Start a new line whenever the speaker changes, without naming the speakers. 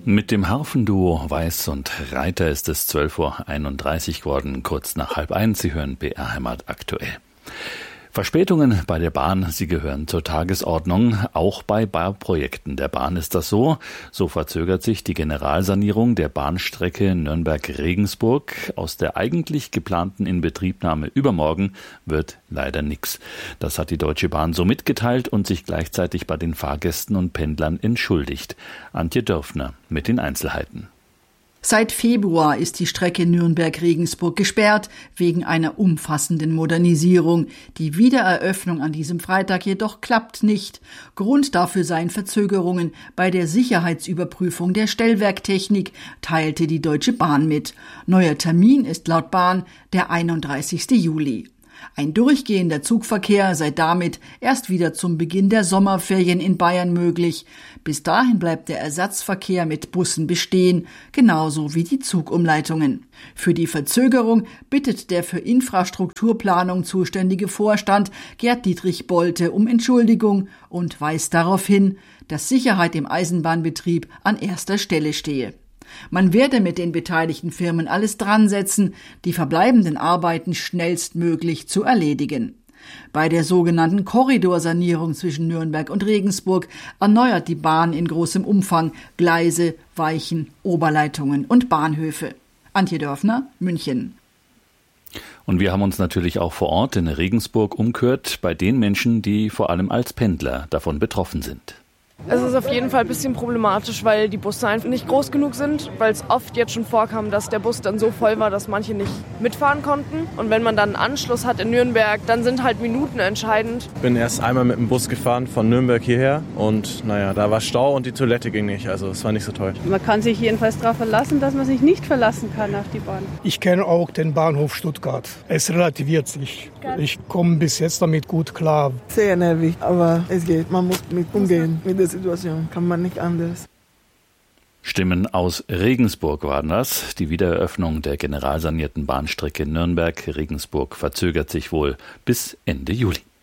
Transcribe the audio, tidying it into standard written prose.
Mit dem Harfenduo Weiß und Reiter ist es 12:31 Uhr geworden, kurz nach 12:30. Sie hören BR Heimat aktuell. Verspätungen bei der Bahn, sie gehören zur Tagesordnung. Auch bei Bauprojekten der Bahn ist das so. So verzögert sich die Generalsanierung der Bahnstrecke Nürnberg-Regensburg. Aus der eigentlich geplanten Inbetriebnahme übermorgen wird leider nichts. Das hat die Deutsche Bahn so mitgeteilt und sich gleichzeitig bei den Fahrgästen und Pendlern entschuldigt. Antje Dörfner mit den Einzelheiten.
Seit Februar ist die Strecke Nürnberg-Regensburg gesperrt, wegen einer umfassenden Modernisierung. Die Wiedereröffnung an diesem Freitag jedoch klappt nicht. Grund dafür seien Verzögerungen bei der Sicherheitsüberprüfung der Stellwerktechnik, teilte die Deutsche Bahn mit. Neuer Termin ist laut Bahn der 31. Juli. Ein durchgehender Zugverkehr sei damit erst wieder zum Beginn der Sommerferien in Bayern möglich. Bis dahin bleibt der Ersatzverkehr mit Bussen bestehen, genauso wie die Zugumleitungen. Für die Verzögerung bittet der für Infrastrukturplanung zuständige Vorstand Gerd Dietrich Bolte um Entschuldigung und weist darauf hin, dass Sicherheit im Eisenbahnbetrieb an erster Stelle stehe. Man werde mit den beteiligten Firmen alles dran setzen, die verbleibenden Arbeiten schnellstmöglich zu erledigen. Bei der sogenannten Korridorsanierung zwischen Nürnberg und Regensburg erneuert die Bahn in großem Umfang Gleise, Weichen, Oberleitungen und Bahnhöfe. Antje Dörfner, München.
Und wir haben uns natürlich auch vor Ort in Regensburg umgehört bei den Menschen, die vor allem als Pendler davon betroffen sind.
Es ist auf jeden Fall ein bisschen problematisch, weil die Busse einfach nicht groß genug sind, weil es oft jetzt schon vorkam, dass der Bus dann so voll war, dass manche nicht mitfahren konnten. Und wenn man dann einen Anschluss hat in Nürnberg, dann sind halt Minuten entscheidend.
Ich bin erst einmal mit dem Bus gefahren von Nürnberg hierher und da war Stau und die Toilette ging nicht, also es war nicht so toll.
Man kann sich jedenfalls darauf verlassen, dass man sich nicht verlassen kann auf die Bahn.
Ich kenne auch den Bahnhof Stuttgart. Es relativiert sich. Ich komme bis jetzt damit gut klar.
Sehr nervig, aber es geht. Man muss mit umgehen mit der Situation. Kann man nicht anders.
Stimmen aus Regensburg waren das. Die Wiedereröffnung der generalsanierten Bahnstrecke Nürnberg-Regensburg verzögert sich wohl bis Ende Juli.